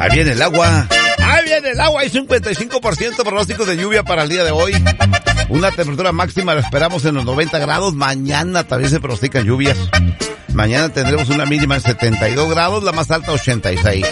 Ahí viene el agua. Ahí viene el agua. Hay 55% pronóstico de lluvia para el día de hoy. Una temperatura máxima la esperamos en los 90 grados. Mañana también se pronostican lluvias. Mañana tendremos una mínima en 72 grados, la más alta 86.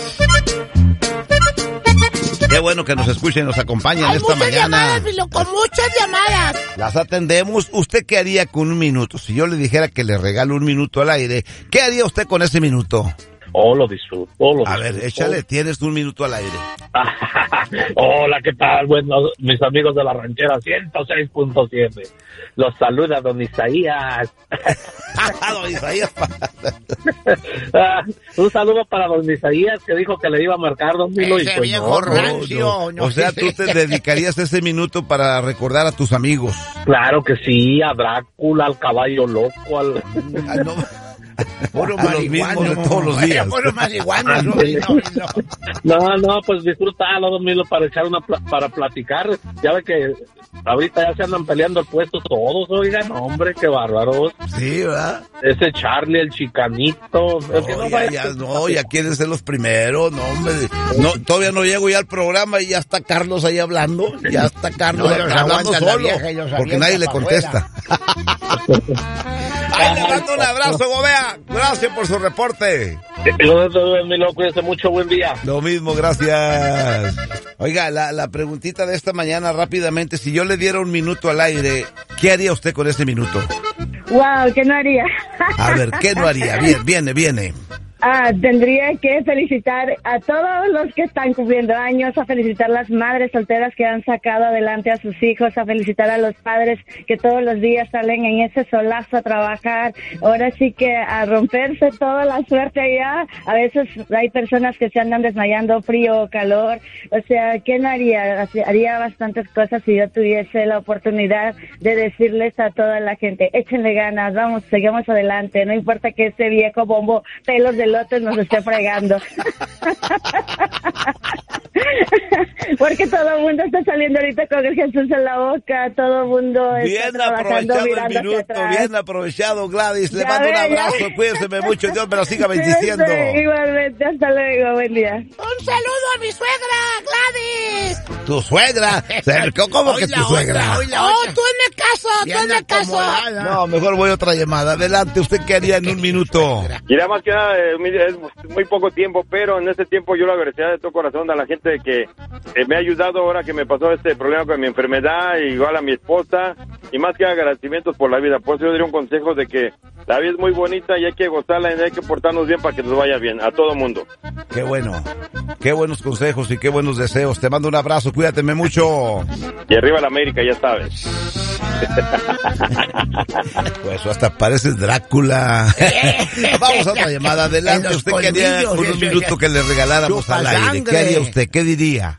Qué bueno que nos escuchen y nos acompañen esta mañana. Llamadas, con muchas llamadas. Las atendemos. ¿Usted qué haría con un minuto? Si yo le dijera que le regalo un minuto al aire, ¿qué haría usted con ese minuto? Lo disfruto. A ver, échale, tienes un minuto al aire. Hola, ¿qué tal? Bueno, mis amigos de la ranchera 106.7. Los saluda don Isaías. Don Isaías. Un saludo para don Isaías que dijo que le iba a marcar don Milo. Ese viejo rancio. O sea, tú te dedicarías ese minuto para recordar a tus amigos. Claro que sí, a Drácula, al caballo loco, al... Puro marihuano de todos los días. Puro marihuano. No, pues disfrútalo, don Milo, para echar para platicar. Ya ve que ahorita ya se andan peleando el puesto todos, oigan, hombre, qué bárbaros. Sí, ¿verdad? Ese Charlie, el chicanito. Ya quieren ser los primeros, no, hombre. No, todavía no llego ya al programa y ya está Carlos ahí hablando. Ya está Carlos hablando solo, porque nadie le contesta. Ay, le mando un abrazo, Gobea. Gracias por su reporte. Cuídese mucho, buen día. Lo mismo, gracias. Oiga, la preguntita de esta mañana rápidamente. Si yo le diera un minuto al aire, ¿qué haría usted con ese minuto? Wow, ¿qué no haría? A ver, ¿qué no haría? Viene. Tendría que felicitar a todos los que están cumpliendo años, a felicitar a las madres solteras que han sacado adelante a sus hijos, a felicitar a los padres que todos los días salen en ese solazo a trabajar. Ahora sí que a romperse toda la suerte allá. A veces hay personas que se andan desmayando, frío o calor. O sea, ¿qué no haría? Haría bastantes cosas si yo tuviese la oportunidad de decirles a toda la gente, échenle ganas, vamos, seguimos adelante. No importa que ese viejo bombo, pelos de lotes nos esté fregando. Porque todo el mundo está saliendo ahorita con el Jesús en la boca, todo el mundo está trabajando, mirando hacia atrás. Bien aprovechado, Gladys. Le mando un abrazo, cuídense mucho, Dios me lo siga bendiciendo. Igualmente, hasta luego, buen día. Un saludo a mi suegra, Gladys. ¿Tu suegra? ¿Cómo que tu suegra? Tú hazme caso. No, mejor voy a otra llamada. Adelante, ¿usted qué haría en un minuto? Mira, más que nada, es muy poco tiempo, pero en este tiempo yo le agradecería de todo corazón a la gente que me ha ayudado ahora que me pasó este problema con mi enfermedad, igual a mi esposa, y más que agradecimientos por la vida. Por eso yo diría un consejo de que la vida es muy bonita y hay que gozarla y hay que portarnos bien para que nos vaya bien, a todo mundo. Qué bueno, qué buenos consejos y qué buenos deseos. Te mando un abrazo, cuídateme mucho. Y arriba la América, ya sabes. Pues hasta pareces Drácula. Vamos a otra llamada, adelante. ¿Usted quería con un minuto que le regaláramos al aire? ¿Qué haría usted? ¿Qué diría?